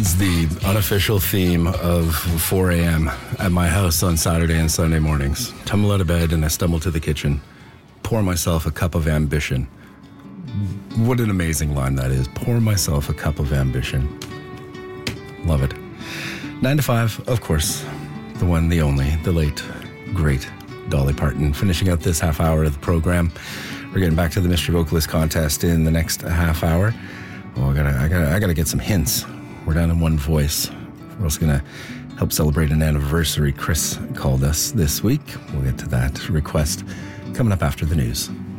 It's the unofficial theme of 4 a.m. at my house on Saturday and Sunday mornings. Tumble out of bed and I stumble to the kitchen. Pour myself a cup of ambition. What an amazing line that is. Pour myself a cup of ambition. Love it. 9 to 5, of course. The one, the only, the late, great Dolly Parton. Finishing out this half hour of the program. We're getting back to the Mystery Vocalist contest in the next half hour. Oh, I gotta get some hints. We're down in one voice. We're also gonna help celebrate an anniversary. Chris called us this week. We'll get to that request coming up after the news.